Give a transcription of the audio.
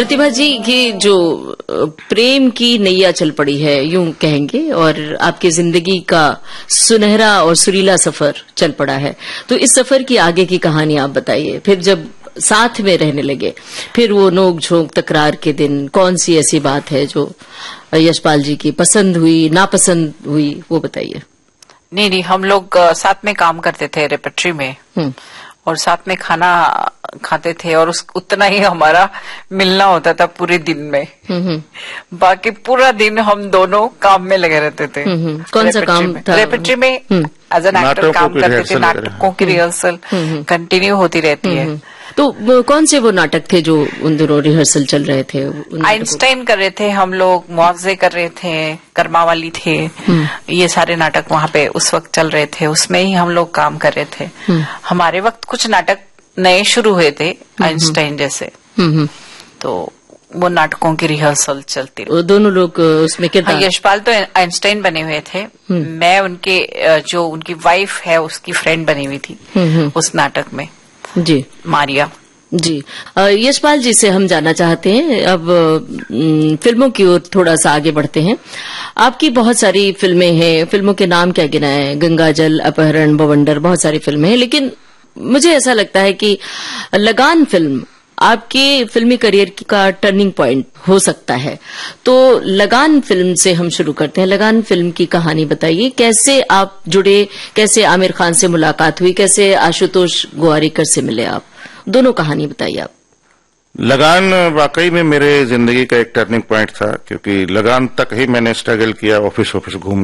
प्रतिभा जी, ये जो प्रेम की नैया चल पड़ी है यूं कहेंगे, और आपकी जिंदगी का सुनहरा और सुरीला सफर चल पड़ा है, तो इस सफर की आगे की कहानी आप बताइए। फिर जब साथ में रहने लगे, फिर वो नोक झोंक तकरार के दिन, कौन सी ऐसी बात है जो यशपाल जी की पसंद हुई, नापसंद हुई, वो बताइए। नहीं, हम लोग साथ में काम करते थे रेपेट्री में और साथ में खाना खाते थे, और उतना ही हमारा मिलना होता था पूरे दिन में। बाकी पूरा दिन हम दोनों काम में लगे रहते थे। कौन सा काम था? रेपेट्री में एज एन एक्टर काम करते थे। नाटकों की रिहर्सल कंटिन्यू होती रहती है। तो कौन से वो नाटक थे जो उन दिनों रिहर्सल चल रहे थे? आइंस्टाइन कर रहे थे हम लोग, मुआवजे कर रहे थे, कर्मावाली थे, ये सारे नाटक वहाँ पे उस वक्त चल रहे थे, उसमें ही हम लोग काम कर रहे थे। हमारे वक्त कुछ नाटक नए शुरू हुए थे आइंस्टाइन जैसे, तो वो नाटकों की रिहर्सल चलती रही। दोनों लोग उसमें किरदार? यशपाल तो आइंस्टाइन बने हुए थे, मैं उनके जो उनकी वाइफ है उसकी फ्रेंड बनी हुई थी उस नाटक में जी, मारिया जी। यशपाल जी से हम जानना चाहते हैं, अब फिल्मों की ओर थोड़ा सा आगे बढ़ते हैं। आपकी बहुत सारी फिल्में हैं, फिल्मों के नाम क्या गिनाए, गंगाजल, अपहरण, बवंडर, बहुत सारी फिल्में हैं, लेकिन मुझे ऐसा लगता है कि लगान फिल्म आपके फिल्मी करियर का टर्निंग पॉइंट हो सकता है। तो लगान फिल्म से हम शुरू करते हैं। लगान फिल्म की कहानी बताइए, कैसे आप जुड़े, कैसे आमिर खान से मुलाकात हुई, कैसे आशुतोष गोवारिकर से मिले आप, दोनों कहानी बताइए आप। लगान वाकई में मेरे जिंदगी का एक टर्निंग पॉइंट था, क्योंकि लगान तक ही मैंने स्ट्रगल किया, ऑफिस घूम